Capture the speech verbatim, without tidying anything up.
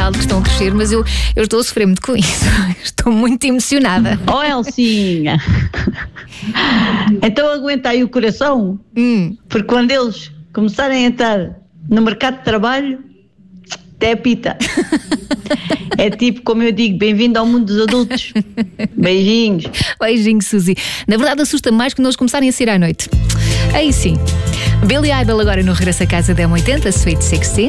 tal que estão a crescer, mas eu, eu estou a sofrer muito com isso. Estou muito emocionada. Oh, Elcinha! Então aguenta aí o coração, Hum. porque quando eles começarem a entrar no mercado de trabalho, até apita. É tipo, como eu digo, bem-vindo ao mundo dos adultos. Beijinhos. Beijinho, Suzy. Na verdade, assusta mais quando eles começarem a sair à noite. Aí sim. Billy Idol agora no Regresso a Casa da M oitenta, Sweet sixteen.